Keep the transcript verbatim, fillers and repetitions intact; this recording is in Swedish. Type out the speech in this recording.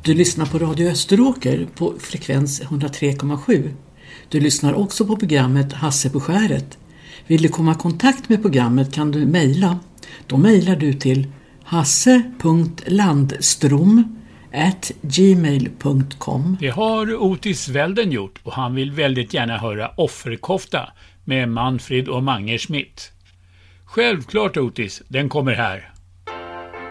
Du lyssnar på Radio Österåker på frekvens hundratre komma sju. Du lyssnar också på programmet Hasse på skäret. Vill du komma i kontakt med programmet kan du mejla. Då mejlar du till hasse punkt landstrom at gmail punkt com. Det har Otis Välden gjort och han vill väldigt gärna höra Offerkofta med Manfred och Mange Schmidt. Självklart Otis, den kommer här.